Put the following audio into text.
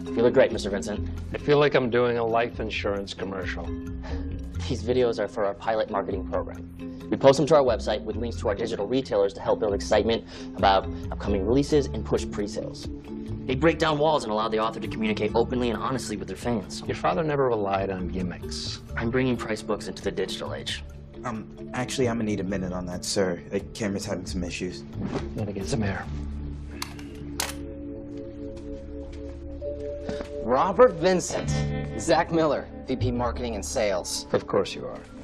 You look great, Mr. Vincent. I feel like I'm doing a life insurance commercial. These videos are for our pilot marketing program. We post them to our website with links to our digital retailers to help build excitement about upcoming releases and push pre-sales. They break down walls and allow the author to communicate openly and honestly with their fans. Your father never relied on gimmicks. I'm bringing price books into the digital age. Actually, I'm gonna need a minute on that, sir. The camera's having some issues. Gotta get some air. Robert Vincent, Zach Miller, VP Marketing and Sales. Of course you are.